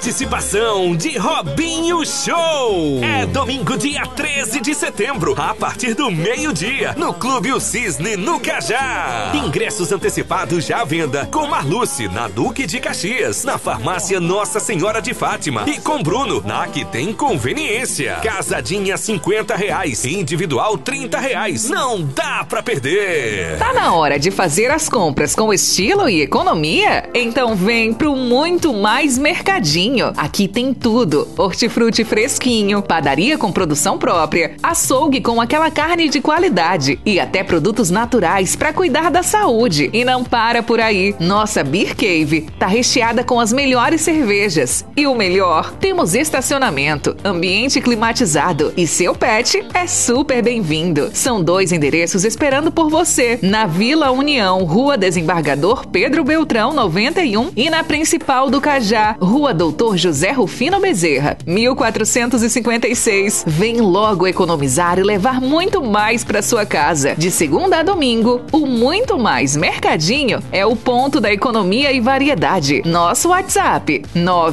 participação de Robinho Show. É domingo, dia 13 de setembro, a partir do meio-dia, no Clube O Cisne, no Cajá. Ingressos antecipados já à venda com Marluce, na Duque de Caxias, na farmácia Nossa Senhora de Fátima e com Bruno, na Que Tem Conveniência. Casadinha R$50, individual R$30. Não dá pra perder. Tá na hora de fazer as compras com estilo e economia? Então vem pro Muito Mais Mercadinho. Aqui tem tudo: hortifruti fresquinho, padaria com produção própria, açougue com aquela carne de qualidade e até produtos naturais para cuidar da saúde. E não para por aí. Nossa Beer Cave tá recheada com as melhores cervejas. E o melhor, temos estacionamento, ambiente climatizado e seu pet é super bem-vindo. São 2 endereços esperando por você: na Vila União, Rua Desembargador Pedro Beltrão 91 e na Principal do Cajá, Rua Doutor José Rufino Bezerra 1456. Vem logo economizar e levar muito mais para sua casa. De segunda a domingo, o Muito Mais Mercadinho é o ponto da economia e variedade. Nosso WhatsApp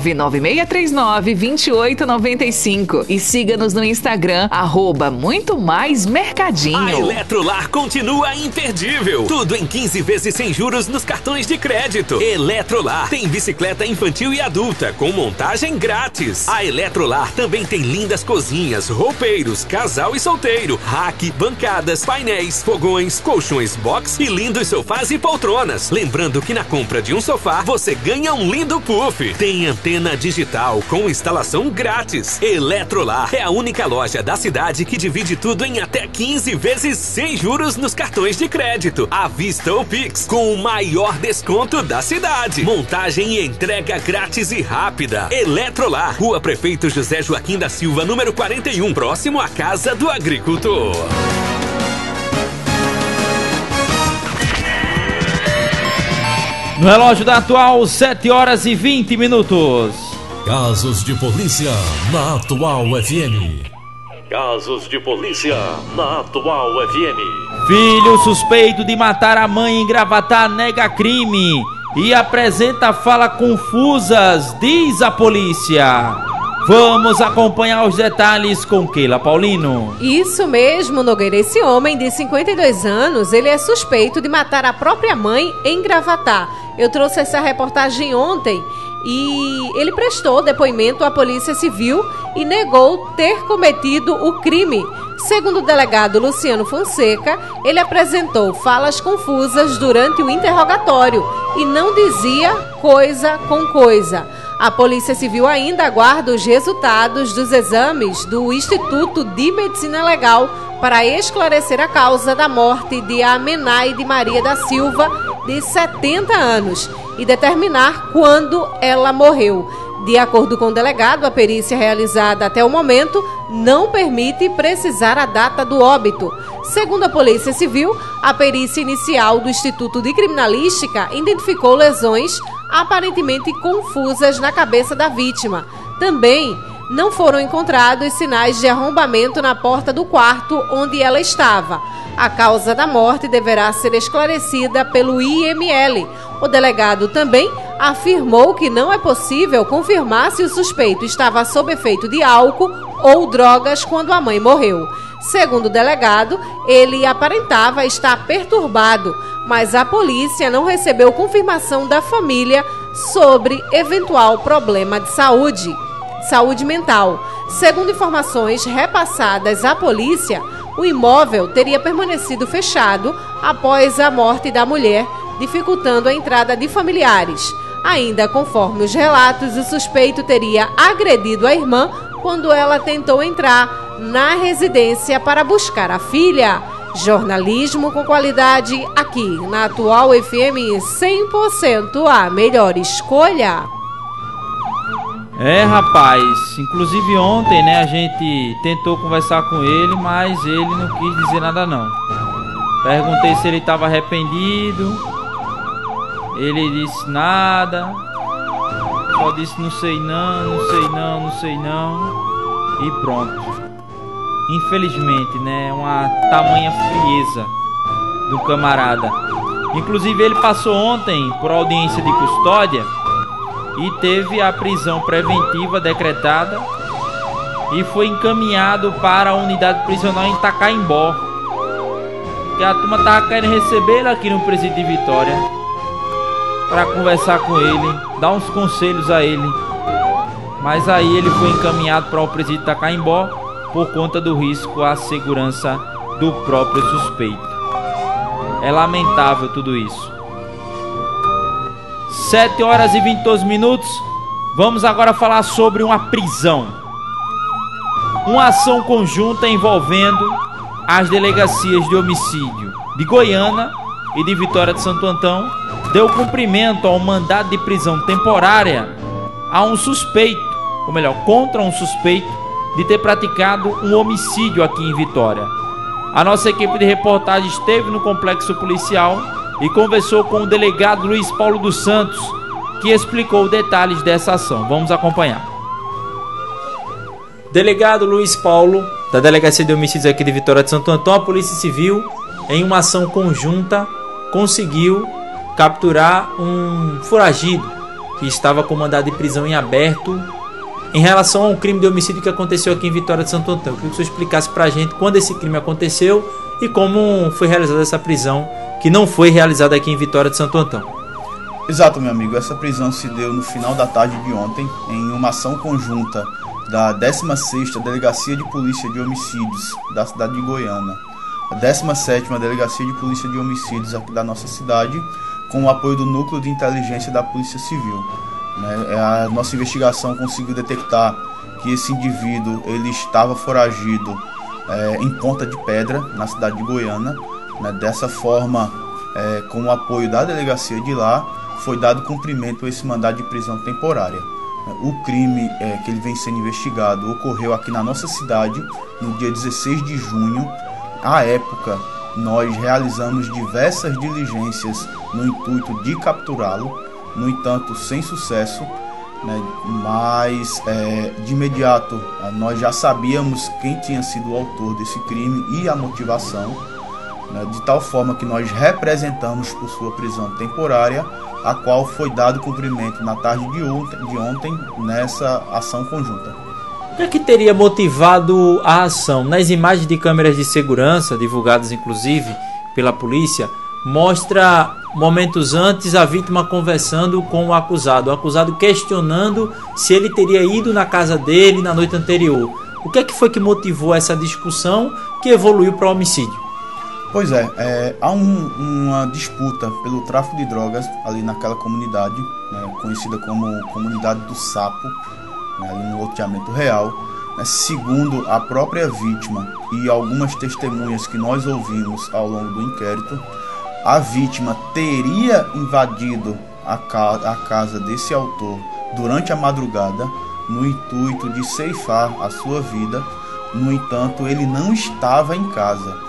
996392895 e siga-nos no Instagram @Muito Mais Mercadinho. A Eletrolar continua imperdível. Tudo em 15 vezes sem juros nos cartões de crédito. Eletrolar tem bicicleta infantil e adulta com montagem grátis. A Eletrolar também tem lindas cozinhas, roupeiros, casal e solteiro, rack, bancadas, painéis, fogões, colchões box e lindos sofás e poltronas. Lembrando que na compra de um sofá você ganha um lindo puff. Tem antena digital com instalação grátis. Eletrolar é a única loja da cidade que divide tudo em até 15 vezes sem juros nos cartões de crédito, à vista ou Pix, com o maior desconto da cidade. Montagem e entrega grátis e rápida. Eletrolar, Rua Prefeito José Joaquim da Silva, número 41, próximo à Casa do Agricultor. No relógio da Atual, 7h20. Casos de polícia na Atual FM. Casos de polícia na Atual FM. Filho suspeito de matar a mãe em Gravatá nega crime e apresenta fala confusas, diz a polícia. Vamos acompanhar os detalhes com Keila Paulino. Isso mesmo, Nogueira. Esse homem de 52 anos, ele é suspeito de matar a própria mãe em Gravatá. Eu trouxe essa reportagem ontem e ele prestou depoimento à Polícia Civil e negou ter cometido o crime. Segundo o delegado Luciano Fonseca, ele apresentou falas confusas durante o interrogatório e não dizia coisa com coisa. A Polícia Civil ainda aguarda os resultados dos exames do Instituto de Medicina Legal para esclarecer a causa da morte de Amenaide Maria da Silva, de 70 anos, e determinar quando ela morreu. De acordo com o delegado, a perícia realizada até o momento não permite precisar a data do óbito. Segundo a Polícia Civil, a perícia inicial do Instituto de Criminalística identificou lesões aparentemente confusas na cabeça da vítima. Também não foram encontrados sinais de arrombamento na porta do quarto onde ela estava. A causa da morte deverá ser esclarecida pelo IML. O delegado também afirmou que não é possível confirmar se o suspeito estava sob efeito de álcool ou drogas quando a mãe morreu. Segundo o delegado, ele aparentava estar perturbado, mas a polícia não recebeu confirmação da família sobre eventual problema de saúde mental. Segundo informações repassadas à polícia, o imóvel teria permanecido fechado após a morte da mulher, dificultando a entrada de familiares. Ainda conforme os relatos, o suspeito teria agredido a irmã quando ela tentou entrar na residência para buscar a filha. Jornalismo com qualidade aqui na Atual FM 100%, a melhor escolha. É, rapaz, inclusive ontem, né, a gente tentou conversar com ele, mas ele não quis dizer nada não. Perguntei se ele estava arrependido, ele disse nada, só disse não sei não, e pronto. Infelizmente, né, uma tamanha frieza do camarada. Inclusive ele passou ontem por audiência de custódia e teve a prisão preventiva decretada e foi encaminhado para a unidade prisional em Itacaimbó, que a turma estava querendo receber ele aqui no presídio de Vitória para conversar com ele, dar uns conselhos a ele, mas aí ele foi encaminhado para o presídio de Itacaimbó por conta do risco à segurança do próprio suspeito. É lamentável tudo isso. 7 horas e 22 minutos. Vamos agora falar sobre uma prisão. Uma ação conjunta envolvendo as delegacias de homicídio de Goiânia e de Vitória de Santo Antão deu cumprimento ao mandado de prisão temporária a um suspeito, ou melhor, contra um suspeito de ter praticado um homicídio aqui em Vitória. A nossa equipe de reportagem esteve no complexo policial e conversou com o delegado Luiz Paulo dos Santos, que explicou detalhes dessa ação. Vamos acompanhar. Delegado Luiz Paulo, da Delegacia de Homicídios aqui de Vitória de Santo Antão, a Polícia Civil, em uma ação conjunta, conseguiu capturar um foragido que estava com mandado de prisão em aberto em relação a um crime de homicídio que aconteceu aqui em Vitória de Santo Antão. Eu queria que você explicasse pra gente quando esse crime aconteceu e como foi realizada essa prisão, que não foi realizada aqui em Vitória de Santo Antão. Exato, meu amigo. Essa prisão se deu no final da tarde de ontem, em uma ação conjunta da 16ª Delegacia de Polícia de Homicídios da cidade de Goiânia, a 17ª Delegacia de Polícia de Homicídios aqui da nossa cidade, com o apoio do Núcleo de Inteligência da Polícia Civil. A nossa investigação conseguiu detectar que esse indivíduo ele estava foragido em Ponta de Pedra, na cidade de Goiânia. Dessa forma, com o apoio da delegacia de lá, foi dado cumprimento a esse mandado de prisão temporária. O crime que ele vem sendo investigado ocorreu aqui na nossa cidade no dia 16 de junho. À época, nós realizamos diversas diligências no intuito de capturá-lo, no entanto, sem sucesso, mas de imediato nós já sabíamos quem tinha sido o autor desse crime e a motivação, de tal forma que nós representamos por sua prisão temporária, a qual foi dado cumprimento na tarde de ontem nessa ação conjunta. O que é que teria motivado a ação? Nas imagens de câmeras de segurança, divulgadas inclusive pela polícia, mostra momentos antes a vítima conversando com o acusado questionando se ele teria ido na casa dele na noite anterior. O que é que foi que motivou essa discussão que evoluiu para o homicídio? Pois há uma disputa pelo tráfico de drogas ali naquela comunidade, conhecida como Comunidade do Sapo, ali no loteamento real. Segundo a própria vítima e algumas testemunhas que nós ouvimos ao longo do inquérito, a vítima teria invadido a casa desse autor durante a madrugada no intuito de ceifar a sua vida. No entanto, ele não estava em casa.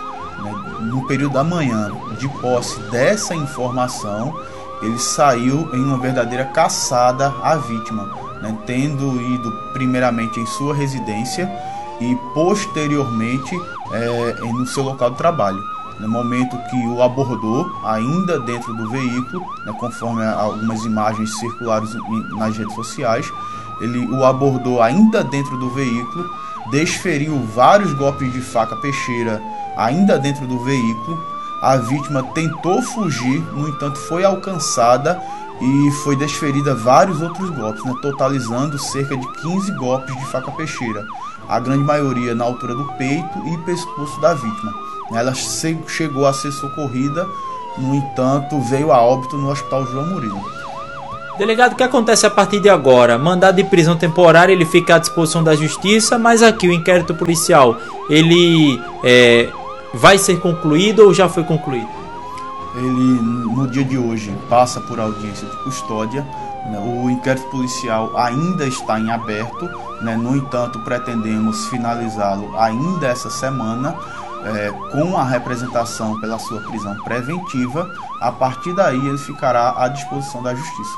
No período da manhã, de posse dessa informação, ele saiu em uma verdadeira caçada à vítima, tendo ido primeiramente em sua residência e posteriormente no seu local de trabalho. No momento que o abordou, ainda dentro do veículo, conforme algumas imagens circularam nas redes sociais, ele o abordou ainda dentro do veículo, desferiu vários golpes de faca peixeira ainda dentro do veículo. A vítima tentou fugir, no entanto foi alcançada e foi desferida vários outros golpes, totalizando cerca de 15 golpes de faca peixeira, a grande maioria na altura do peito e pescoço da vítima. Ela chegou a ser socorrida, no entanto veio a óbito no Hospital João Murilo. Delegado, o que acontece a partir de agora? Mandado de prisão temporária, ele fica à disposição da justiça, mas aqui o inquérito policial, ele vai ser concluído ou já foi concluído? Ele, no dia de hoje, passa por audiência de custódia. O inquérito policial ainda está em aberto, no entanto, pretendemos finalizá-lo ainda essa semana, com a representação pela sua prisão preventiva. A partir daí, ele ficará à disposição da justiça.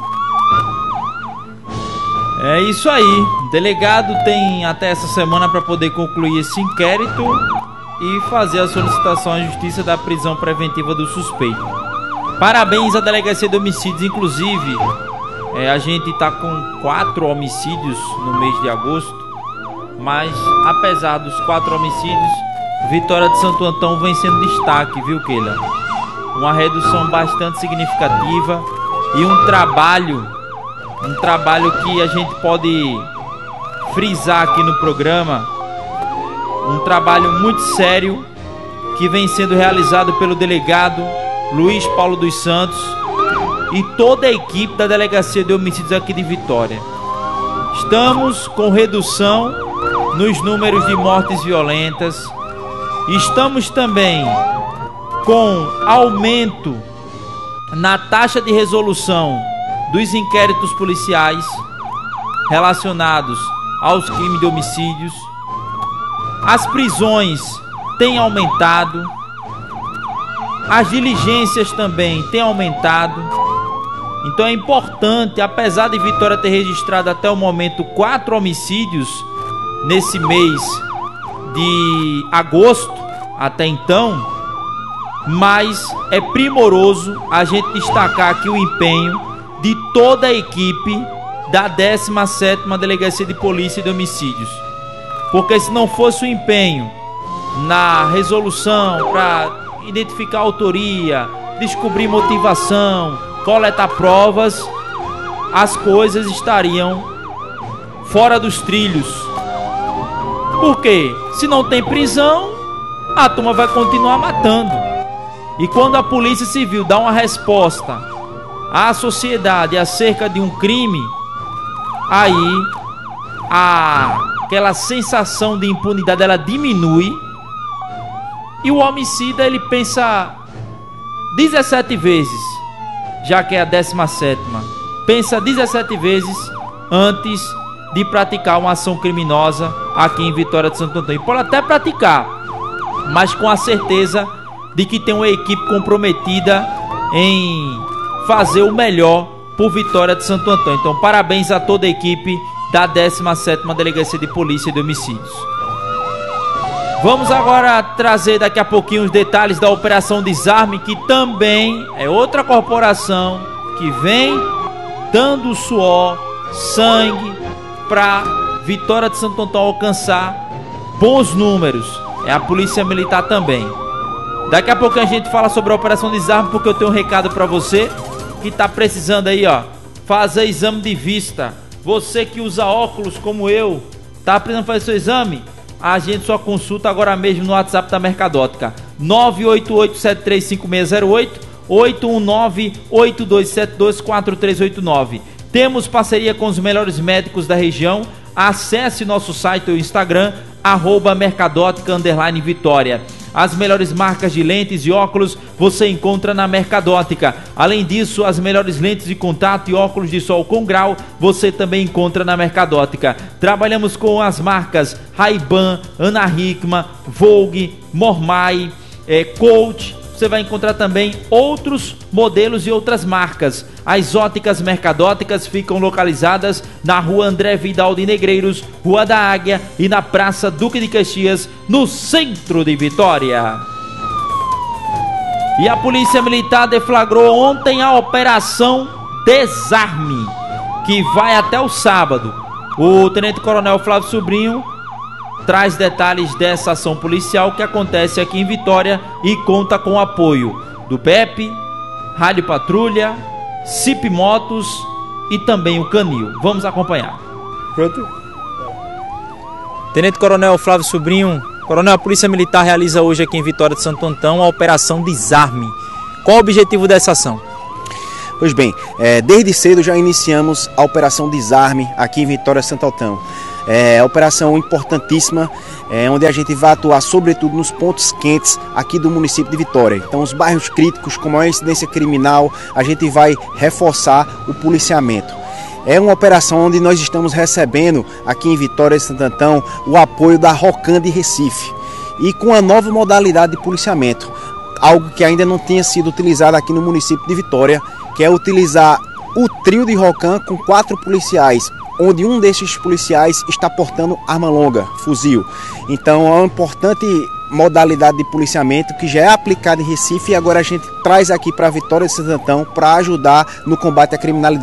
É isso aí. O delegado tem até essa semana para poder concluir esse inquérito e fazer a solicitação à justiça da prisão preventiva do suspeito. Parabéns à Delegacia de Homicídios, inclusive A gente está com 4 homicídios no mês de agosto, mas apesar dos 4 homicídios, Vitória de Santo Antão vem sendo destaque, viu, Keila? Uma redução bastante significativa e um trabalho que a gente pode frisar aqui no programa, um trabalho muito sério que vem sendo realizado pelo delegado Luiz Paulo dos Santos e toda a equipe da Delegacia de Homicídios aqui de Vitória. Estamos com redução nos números de mortes violentas, estamos também com aumento na taxa de resolução dos inquéritos policiais relacionados aos crimes de homicídios. As prisões têm aumentado, as diligências também têm aumentado. Então é importante, apesar de Vitória ter registrado até o momento 4 homicídios nesse mês de agosto até então, mas é primoroso a gente destacar aqui o empenho de toda a equipe da 17ª Delegacia de Polícia de Homicídios. Porque se não fosse o empenho na resolução para identificar a autoria, descobrir motivação, coletar provas, as coisas estariam fora dos trilhos. Por quê? Se não tem prisão, a turma vai continuar matando. E quando a Polícia Civil dá uma resposta à sociedade acerca de um crime, aí aquela sensação de impunidade ela diminui e o homicida ele pensa 17 vezes, já que é a 17ª, pensa 17 vezes antes de praticar uma ação criminosa aqui em Vitória de Santo Antão. E pode até praticar, mas com a certeza de que tem uma equipe comprometida em fazer o melhor por Vitória de Santo Antão. Então parabéns a toda a equipe da 17ª Delegacia de Polícia de Homicídios. Vamos agora trazer daqui a pouquinho os detalhes da Operação Desarme, que também é outra corporação que vem dando suor, sangue para Vitória de Santo Antão alcançar bons números. É a Polícia Militar também. Daqui a pouco a gente fala sobre a Operação Desarme, porque eu tenho um recado para você que tá precisando aí, ó, fazer exame de vista. Você que usa óculos como eu, tá precisando fazer seu exame? A gente só consulta agora mesmo no WhatsApp da Mercadótica, 988-735608, 819-8272-4389. Temos parceria com os melhores médicos da região. Acesse nosso site ou Instagram, @Mercadótica_Vitória. As melhores marcas de lentes e óculos você encontra na Mercadótica. Além disso, as melhores lentes de contato e óculos de sol com grau você também encontra na Mercadótica. Trabalhamos com as marcas Ray-Ban, Ana Hickman, Vogue, Mormai, Coach. Você vai encontrar também outros modelos e outras marcas. As óticas Mercadóticas ficam localizadas na Rua André Vidal de Negreiros, Rua da Águia e na Praça Duque de Caxias, no centro de Vitória. E a Polícia Militar deflagrou ontem a Operação Desarme, que vai até o sábado. O Tenente Coronel Flávio Sobrinho traz detalhes dessa ação policial que acontece aqui em Vitória e conta com o apoio do PEP, Rádio Patrulha, CIP Motos e também o Canil. Vamos acompanhar. Pronto? Tenente Coronel Flávio Sobrinho, Coronel, a Polícia Militar realiza hoje aqui em Vitória de Santo Antão a Operação Desarme. Qual o objetivo dessa ação? Pois bem, desde cedo já iniciamos a Operação Desarme aqui em Vitória de Santo Antão. É uma operação importantíssima, onde a gente vai atuar sobretudo nos pontos quentes aqui do município de Vitória. Então os bairros críticos com maior incidência criminal, a gente vai reforçar o policiamento. É uma operação onde nós estamos recebendo aqui em Vitória de Santo Antão o apoio da ROCAN de Recife e com a nova modalidade de policiamento, algo que ainda não tinha sido utilizado aqui no município de Vitória, que é utilizar o trio de ROCAN com 4 policiais, onde um desses policiais está portando arma longa, fuzil. Então é uma importante modalidade de policiamento que já é aplicada em Recife e agora a gente traz aqui para Vitória de Santo Antão para ajudar no combate à criminalidade.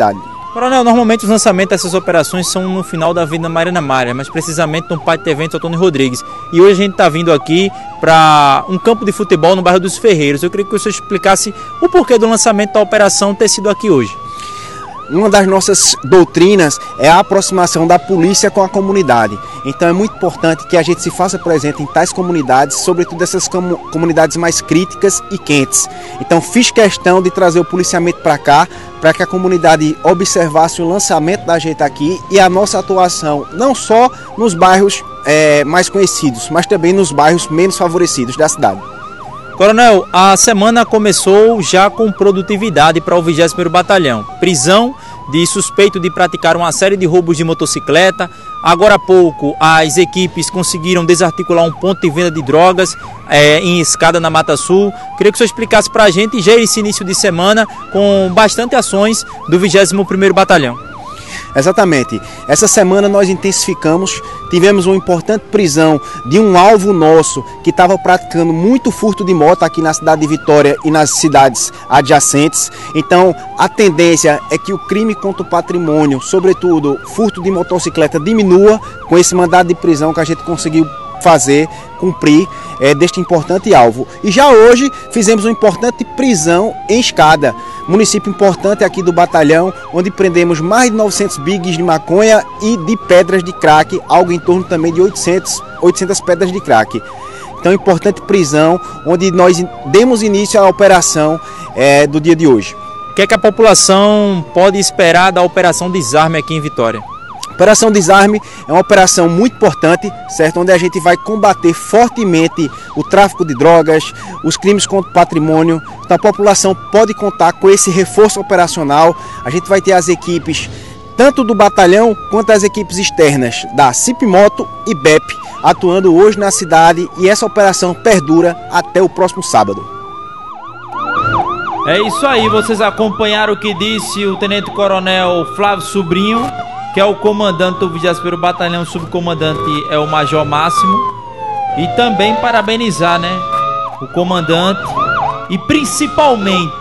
Coronel, normalmente os lançamentos dessas operações são no final da Avenida Mariana Maria, mas precisamente no Pátio de Eventos Antônio Rodrigues. E hoje a gente está vindo aqui para um campo de futebol no bairro dos Ferreiros. Eu queria que o senhor explicasse o porquê do lançamento da operação ter sido aqui hoje. Uma das nossas doutrinas é a aproximação da polícia com a comunidade. Então é muito importante que a gente se faça presente em tais comunidades, sobretudo essas comunidades mais críticas e quentes. Então fiz questão de trazer o policiamento para cá, para que a comunidade observasse o lançamento da gente aqui e a nossa atuação, não só nos bairros mais conhecidos, mas também nos bairros menos favorecidos da cidade. Coronel, a semana começou já com produtividade para o 21º Batalhão. Prisão de suspeito de praticar uma série de roubos de motocicleta. Agora há pouco, as equipes conseguiram desarticular um ponto de venda de drogas em Escada, na Mata Sul. Queria que o senhor explicasse para a gente já esse início de semana com bastante ações do 21º Batalhão. Exatamente. Essa semana nós intensificamos, tivemos uma importante prisão de um alvo nosso que estava praticando muito furto de moto aqui na cidade de Vitória e nas cidades adjacentes. Então a tendência é que o crime contra o patrimônio, sobretudo furto de motocicleta, diminua com esse mandado de prisão que a gente conseguiu cumprir deste importante alvo. E já hoje fizemos uma importante prisão em Escada, município importante aqui do batalhão, onde prendemos mais de 900 bigs de maconha e de pedras de crack, algo em torno também de 800 pedras de crack. Então, importante prisão, onde nós demos início à operação do dia de hoje. O que é que a população pode esperar da Operação Desarme aqui em Vitória? Operação Desarme é uma operação muito importante, certo? Onde a gente vai combater fortemente o tráfico de drogas, os crimes contra o patrimônio. Então a população pode contar com esse reforço operacional. A gente vai ter as equipes tanto do batalhão quanto as equipes externas da Cipmoto e BEP atuando hoje na cidade, e essa operação perdura até o próximo sábado. É isso aí, vocês acompanharam o que disse o Tenente Coronel Flávio Sobrinho, que é o comandante do 21º Batalhão, o subcomandante é o Major Máximo. E também parabenizar, né, o comandante e principalmente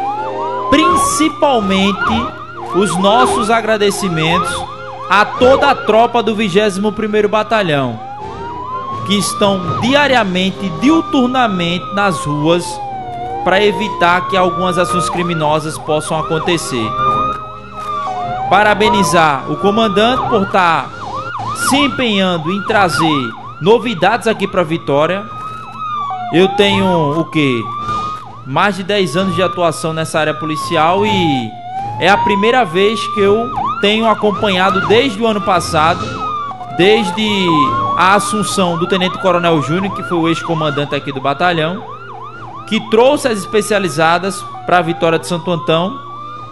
os nossos agradecimentos a toda a tropa do 21º Batalhão, que estão diariamente, diuturnamente nas ruas para evitar que algumas ações criminosas possam acontecer. Parabenizar o comandante por estar se empenhando em trazer novidades aqui para Vitória. Eu tenho mais de 10 anos de atuação nessa área policial e é a primeira vez que eu tenho acompanhado desde o ano passado, desde a assunção do Tenente Coronel Júnior, que foi o ex-comandante aqui do batalhão, que trouxe as especializadas para a Vitória de Santo Antão.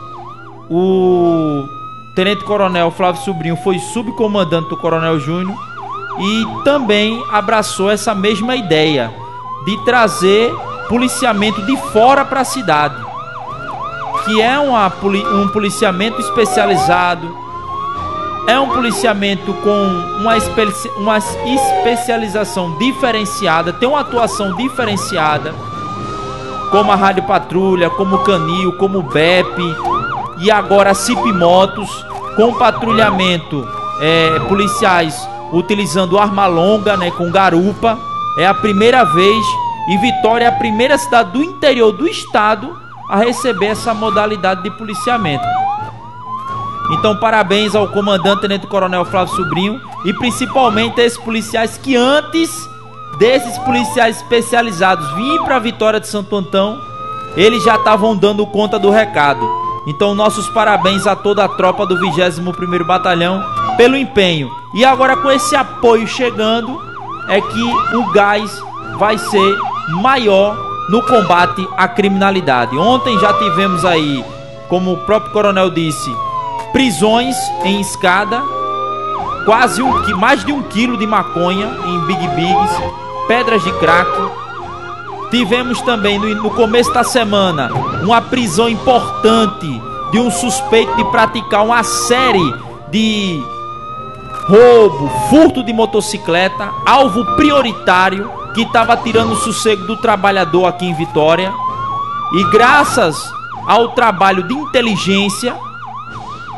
O Tenente Coronel Flávio Sobrinho foi subcomandante do Coronel Júnior e também abraçou essa mesma ideia de trazer policiamento de fora para a cidade, que é um policiamento especializado, é um policiamento com uma especialização diferenciada, tem uma atuação diferenciada, como a Rádio Patrulha, como o Canil, como o BEP e agora a Cipmotos, com patrulhamento policiais utilizando arma longa, né, com garupa. É a primeira vez, e Vitória é a primeira cidade do interior do estado a receber essa modalidade de policiamento. Então parabéns ao comandante Tenente Coronel Flávio Sobrinho e principalmente a esses policiais que antes desses policiais especializados virem para a Vitória de Santo Antão, eles já estavam dando conta do recado. Então nossos parabéns a toda a tropa do 21º Batalhão pelo empenho. E agora com esse apoio chegando é que o gás vai ser maior no combate à criminalidade. Ontem já tivemos aí, como o próprio coronel disse, prisões em Escada, quase mais de 1 quilo de maconha em Big Bigs, pedras de crack. Tivemos também no começo da semana uma prisão importante de um suspeito de praticar uma série de roubo, furto de motocicleta, alvo prioritário, que estava tirando o sossego do trabalhador aqui em Vitória. E graças ao trabalho de inteligência,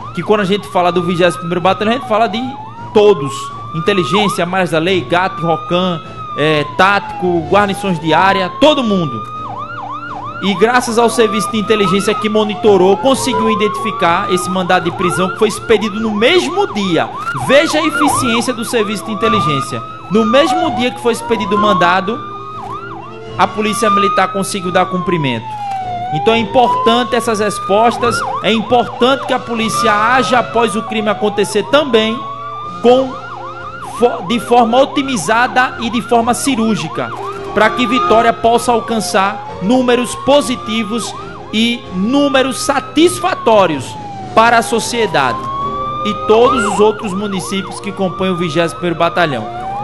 que quando a gente fala do 21º Batalhão, a gente fala de todos. Inteligência, Malhas da Lei, GAT, ROCAM, tático, guarnições de área, todo mundo. E graças ao serviço de inteligência que monitorou, conseguiu identificar esse mandado de prisão que foi expedido no mesmo dia. Veja a eficiência do serviço de inteligência. No mesmo dia que foi expedido o mandado, a Polícia Militar conseguiu dar cumprimento. Então é importante essas respostas, é importante que a polícia haja após o crime acontecer também, de forma otimizada e de forma cirúrgica, para que Vitória possa alcançar números positivos e números satisfatórios para a sociedade e todos os outros municípios que compõem o 21º Batalhão.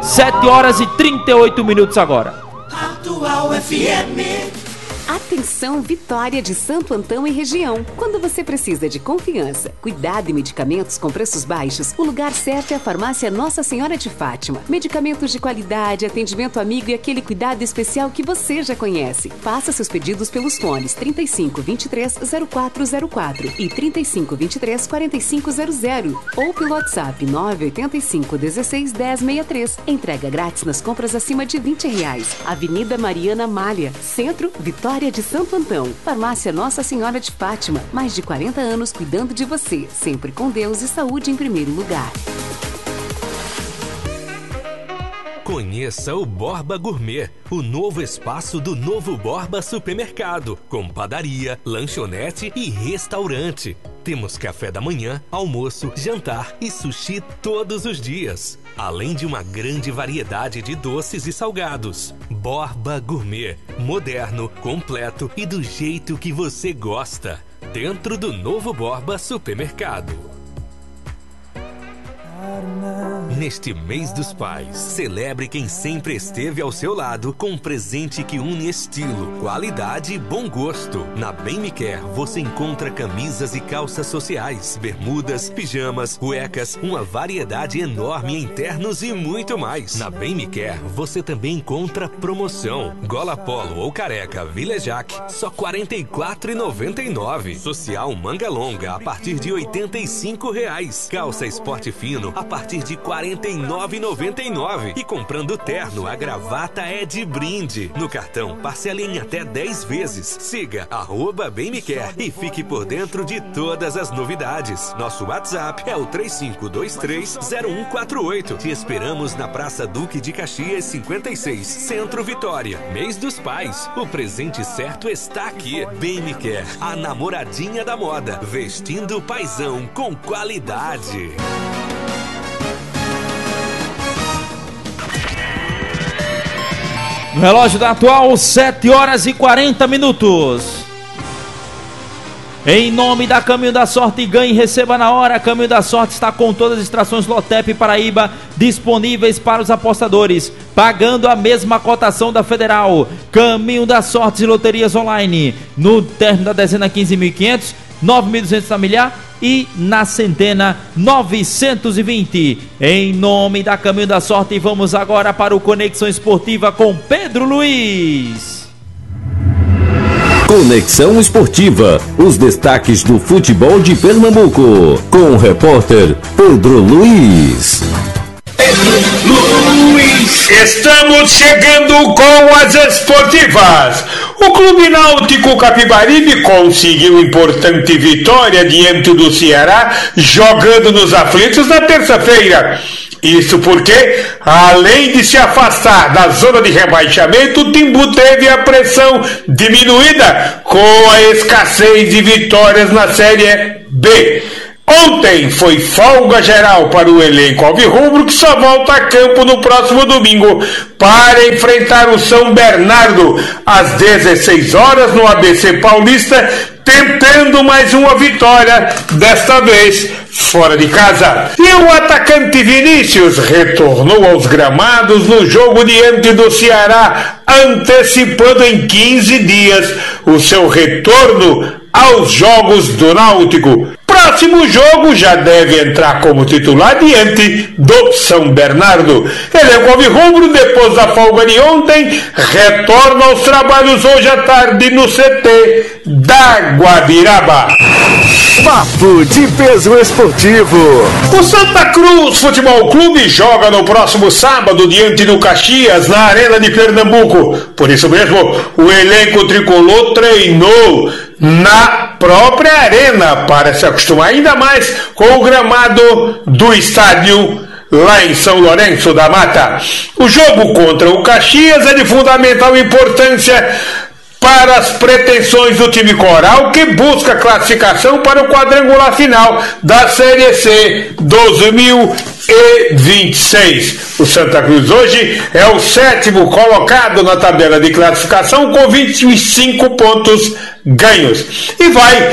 7h38 agora. Atual FM. Atenção Vitória de Santo Antão e região. Quando você precisa de confiança, cuidado e medicamentos com preços baixos, o lugar certo é a Farmácia Nossa Senhora de Fátima. Medicamentos de qualidade, atendimento amigo e aquele cuidado especial que você já conhece. Faça seus pedidos pelos fones 3523-0404 e 3523-4500 ou pelo WhatsApp 985-16-1063. Entrega grátis nas compras acima de R$20. Avenida Mariana Malha, Centro, Vitória de Santo Antão. Farmácia Nossa Senhora de Fátima. Mais de 40 anos cuidando de você. Sempre com Deus e saúde em primeiro lugar. Conheça o Borba Gourmet, o novo espaço do Novo Borba Supermercado, com padaria, lanchonete e restaurante. Temos café da manhã, almoço, jantar e sushi todos os dias. Além de uma grande variedade de doces e salgados. Borba Gourmet, moderno, completo e do jeito que você gosta. Dentro do Novo Borba Supermercado. Neste mês dos pais, celebre quem sempre esteve ao seu lado com um presente que une estilo, qualidade e bom gosto. Na Bem Me Quer você encontra camisas e calças sociais, bermudas, pijamas, cuecas, uma variedade enorme em ternos e muito mais. Na Bem Me Quer você também encontra promoção. Gola polo ou careca Vilejac, só R$ 44,99. Social manga longa a partir de R$ 85. Calça esporte fino a partir de R$ 49,99. E comprando terno, a gravata é de brinde. No cartão, parcela em até 10 vezes. Siga @BemMeQuer e fique por dentro de todas as novidades. Nosso WhatsApp é o 35230148. Te esperamos na Praça Duque de Caxias 56, Centro Vitória. Mês dos Pais, o presente certo está aqui. Bem Me Quer, a namoradinha da moda, vestindo o paizão com qualidade. No relógio da atual, 7h40. Em nome da Caminho da Sorte, ganhe e receba na hora. Caminho da Sorte está com todas as extrações Lotep Paraíba disponíveis para os apostadores, pagando a mesma cotação da Federal. Caminho da Sorte e Loterias Online. No término da dezena 15.500, 9.200 familiar e na centena 920. Em nome da Caminho da Sorte, vamos agora para o Conexão Esportiva com Pedro Luiz. Conexão Esportiva, os destaques do futebol de Pernambuco, com o repórter Pedro Luiz. Estamos chegando com as esportivas. O Clube Náutico Capibaribe conseguiu importante vitória diante do Ceará, jogando nos aflitos na terça-feira. Isso porque, além de se afastar da zona de rebaixamento, o Timbu teve a pressão diminuída com a escassez de vitórias na Série B. Ontem foi folga geral para o elenco alvirrubro, que só volta a campo no próximo domingo para enfrentar o São Bernardo às 16 horas no ABC Paulista, tentando mais uma vitória, desta vez fora de casa. E o atacante Vinícius retornou aos gramados no jogo diante do Ceará, antecipando em 15 dias o seu retorno aos jogos do Náutico. Para próximo jogo já deve entrar como titular diante do São Bernardo. Elenco alvirrubro, depois da folga de ontem, retorna aos trabalhos hoje à tarde no CT da Guabiraba. Papo de Peso Esportivo. O Santa Cruz Futebol Clube joga no próximo sábado diante do Caxias na Arena de Pernambuco. Por isso mesmo, o elenco tricolor treinou na própria arena para se acostumar ainda mais com o gramado do estádio lá em São Lourenço da Mata. O jogo contra o Caxias é de fundamental importância para as pretensões do time coral, que busca classificação para o quadrangular final da Série C 2026. O Santa Cruz hoje é o 7º colocado na tabela de classificação com 25 pontos ganhos. E vai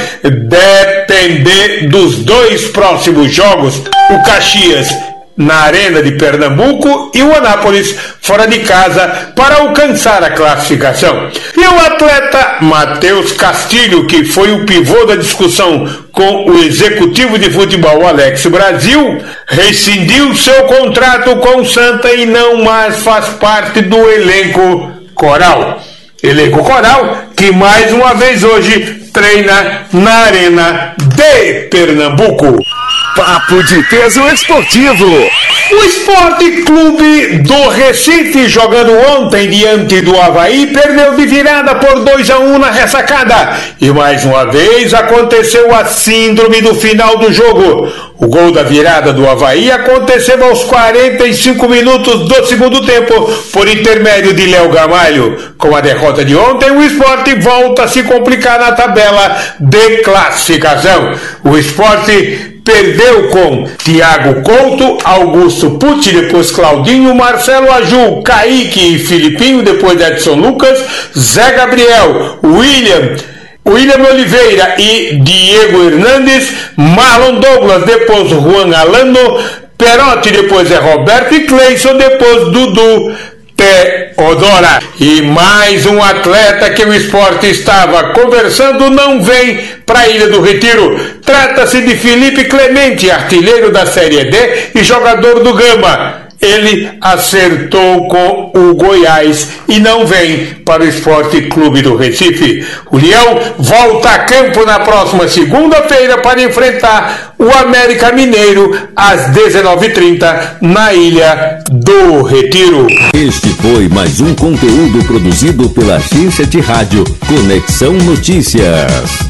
depender dos 2 próximos jogos, o Caxias na Arena de Pernambuco e o Anápolis fora de casa para alcançar a classificação. E o atleta Matheus Castilho, que foi o pivô da discussão com o executivo de futebol Alex Brasil, rescindiu seu contrato com o Santa e não mais faz parte do elenco coral. Elenco coral que mais uma vez hoje treina na Arena de Pernambuco. Papo de Peso Esportivo. O Esporte Clube do Recife, jogando ontem diante do Avaí, perdeu de virada por 2-1 na ressacada. E mais uma vez aconteceu a síndrome do final do jogo. O gol da virada do Avaí aconteceu aos 45 minutos do segundo tempo, por intermédio de Léo Gamalho. Com a derrota de ontem, o Sport volta a se complicar na tabela de classificação. O Sport perdeu com Thiago Couto, Augusto Pucci, depois Claudinho, Marcelo Aju, Kaique e Filipinho, depois Edson Lucas, Zé Gabriel, William Oliveira e Diego Hernandes, Marlon Douglas, depois Juan Alano, Perotti, depois é Roberto e Cleison, depois Dudu Teodora. E mais um atleta que o Sport estava conversando não vem para a Ilha do Retiro. Trata-se de Felipe Clemente, artilheiro da Série D e jogador do Gama. Ele acertou com o Goiás e não vem para o Esporte Clube do Recife. O Leão volta a campo na próxima segunda-feira para enfrentar o América Mineiro às 19h30 na Ilha do Retiro. Este foi mais um conteúdo produzido pela agência de rádio Conexão Notícias.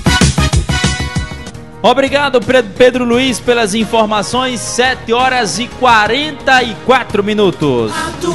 Obrigado, Pedro Luiz, pelas informações. 7h44.